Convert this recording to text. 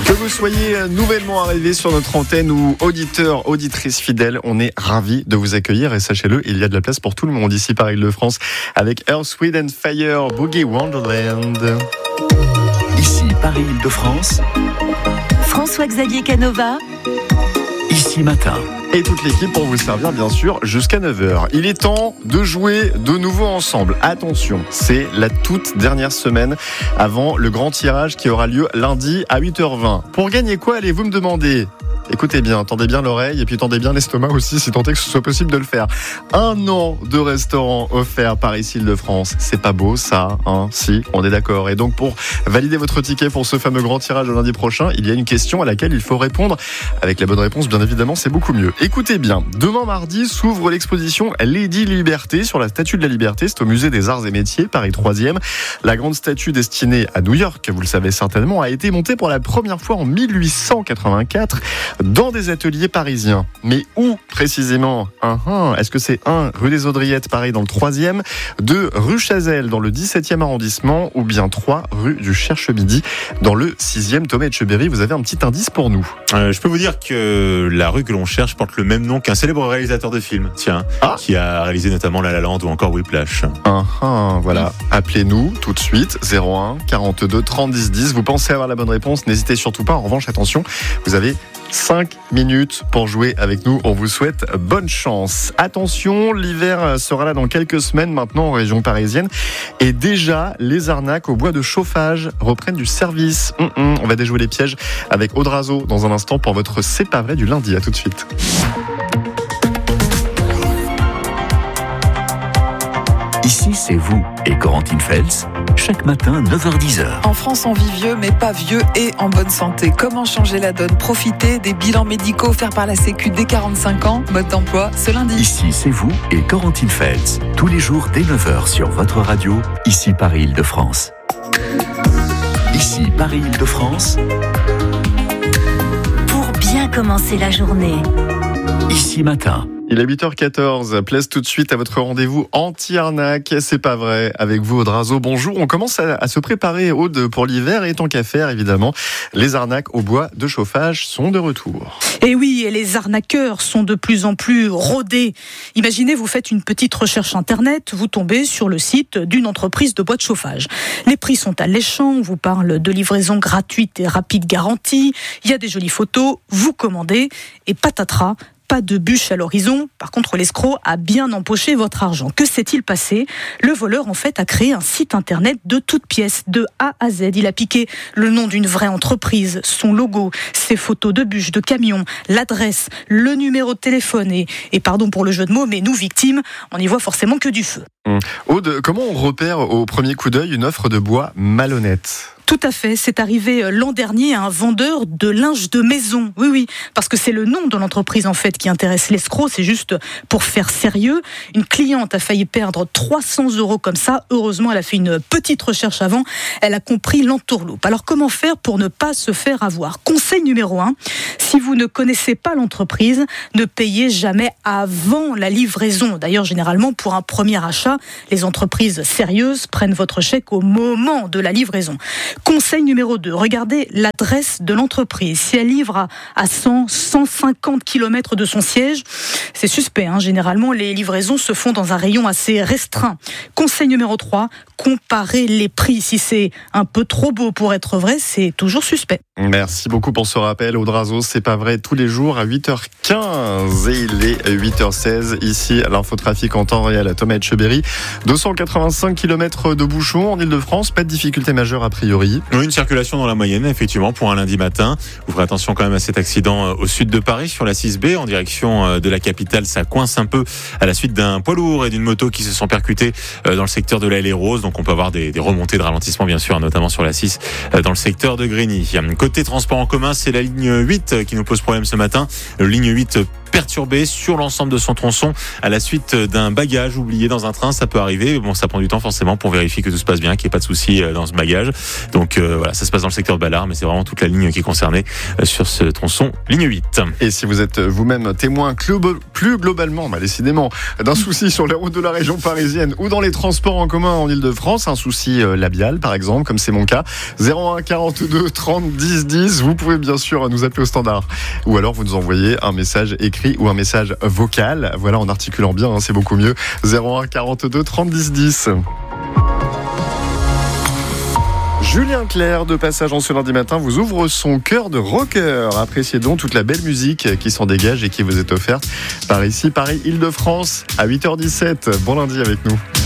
Que vous soyez nouvellement arrivé sur notre antenne ou auditeur, auditrice fidèle, on est ravis de vous accueillir et sachez-le, il y a de la place pour tout le monde ici par Île-de-France avec Earth, Wind & Fire, Boogie Wonderland. Ici Paris Île-de-France, François-Xavier Canova. Ici Matin. Et toute l'équipe pour vous servir bien sûr jusqu'à 9h. Il est temps de jouer de nouveau ensemble. Attention, c'est la toute dernière semaine avant le grand tirage qui aura lieu lundi à 8h20. Pour gagner quoi, allez-vous me demander ? Écoutez bien, tendez bien l'oreille et puis tendez bien l'estomac aussi si tant est que ce soit possible de le faire. 1 an de restaurant offert par ici Île-de-France. C'est pas beau ça, hein ? Si, on est d'accord. Et donc pour valider votre ticket pour ce fameux grand tirage de lundi prochain, il y a une question à laquelle il faut répondre. Avec la bonne réponse, bien évidemment, c'est beaucoup mieux. Écoutez bien, demain mardi s'ouvre l'exposition Lady Liberté sur la Statue de la Liberté. C'est au musée des Arts et Métiers, Paris 3e. La grande statue destinée à New York, vous le savez certainement, a été montée pour la première fois en 1884 dans des ateliers parisiens. Mais où précisément ? Est-ce que c'est 1 rue des Audriettes, Paris dans le 3e, 2 rue Chazelle dans le 17e arrondissement ou bien 3 rue du Cherche-Midi dans le 6e ? Thomas Etcheberry, vous avez un petit indice pour nous ? Je peux vous dire que la rue que l'on cherche porte le même nom qu'un célèbre réalisateur de films, qui a réalisé notamment La La Land ou encore Whiplash. Voilà, appelez-nous tout de suite 01 42 30 10 10. Vous pensez avoir la bonne réponse, n'hésitez surtout pas. En revanche, attention, vous avez 5 minutes pour jouer avec nous. On vous souhaite bonne chance. Attention, l'hiver sera là dans quelques semaines maintenant en région parisienne. Et déjà, les arnaques au bois de chauffage reprennent du service. On va déjouer les pièges avec Audrazo dans un instant pour votre C'est pas vrai du lundi. À tout de suite. Ici c'est vous et Corentine Feltz. Chaque matin, 9h-10h. En France, on vit vieux, mais pas vieux et en bonne santé. Comment changer la donne ? Profiter des bilans médicaux offerts par la Sécu dès 45 ans. Mode d'emploi, ce lundi. Ici, c'est vous et Corentine Feltz. Tous les jours dès 9h sur votre radio. Ici, Paris Île-de-France. Ici, Paris Île-de-France. Pour bien commencer la journée. Ici Matin. Il est 8h14, place tout de suite à votre rendez-vous anti-arnaque, c'est pas vrai, avec vous Audrazo. Bonjour, on commence à se préparer Aude pour l'hiver et tant qu'à faire évidemment, les arnaques au bois de chauffage sont de retour. Et oui, et les arnaqueurs sont de plus en plus rodés. Imaginez, vous faites une petite recherche internet, vous tombez sur le site d'une entreprise de bois de chauffage. Les prix sont alléchants, on vous parle de livraison gratuite et rapide garantie, il y a des jolies photos, vous commandez et patatras. Pas de bûche à l'horizon. Par contre, l'escroc a bien empoché votre argent. Que s'est-il passé ? Le voleur, en fait, a créé un site internet de toutes pièces, de A à Z. Il a piqué le nom d'une vraie entreprise, son logo, ses photos de bûches, de camions, l'adresse, le numéro de téléphone. Et pardon pour le jeu de mots, mais nous, victimes, on n'y voit forcément que du feu. Aude, comment on repère au premier coup d'œil une offre de bois malhonnête ? Tout à fait, c'est arrivé l'an dernier à un vendeur de linge de maison. Oui, parce que c'est le nom de l'entreprise en fait qui intéresse l'escroc, c'est juste pour faire sérieux. Une cliente a failli perdre 300 € comme ça. Heureusement, elle a fait une petite recherche avant. Elle a compris l'entourloupe. Alors comment faire pour ne pas se faire avoir ? Conseil numéro 1, si vous ne connaissez pas l'entreprise, ne payez jamais avant la livraison. D'ailleurs, généralement, pour un premier achat, les entreprises sérieuses prennent votre chèque au moment de la livraison. Conseil numéro 2, regardez l'adresse de l'entreprise. Si elle livre à 100, 150 km de son siège, c'est suspect. Généralement, les livraisons se font dans un rayon assez restreint. Conseil numéro 3, comparez les prix. Si c'est un peu trop beau pour être vrai, c'est toujours suspect. Merci beaucoup pour ce rappel. Audrazo, c'est pas vrai, tous les jours à 8h15 et il est 8h16. Ici, l'infotrafic en temps réel à Thomas Etcheberry. 285 km de bouchons en Île-de-France, pas de difficulté majeure a priori. Oui, une circulation dans la moyenne, effectivement, pour un lundi matin. Vous ferez attention quand même à cet accident au sud de Paris, sur la 6B, en direction de la capitale. Ça coince un peu à la suite d'un poids lourd et d'une moto qui se sont percutés dans le secteur de la Haie Rose. Donc on peut avoir des remontées de ralentissement, bien sûr, notamment sur la 6, dans le secteur de Grigny. Côté transport en commun, c'est la ligne 8 qui nous pose problème ce matin. Ligne 8 perturbé sur l'ensemble de son tronçon à la suite d'un bagage oublié dans un train. Ça peut arriver. Bon, ça prend du temps forcément pour vérifier que tout se passe bien, qu'il n'y ait pas de souci dans ce bagage. Donc voilà, ça se passe dans le secteur de Balard, mais c'est vraiment toute la ligne qui est concernée sur ce tronçon ligne 8. Et si vous êtes vous-même témoin plus globalement, décidément, d'un souci sur les routes de la région parisienne ou dans les transports en commun en Ile-de-France, un souci labial par exemple, comme c'est mon cas, 01 42 30 10 10, vous pouvez bien sûr nous appeler au standard. Ou alors vous nous envoyez un message écrit ou un message vocal, voilà, en articulant bien, c'est beaucoup mieux, 01 42 30 10 10. Julien Clerc, de passage en ce lundi matin, vous ouvre son cœur de rocker. Appréciez donc toute la belle musique qui s'en dégage et qui vous est offerte par ici, Paris, Île-de-France, à 8h17. Bon lundi avec nous.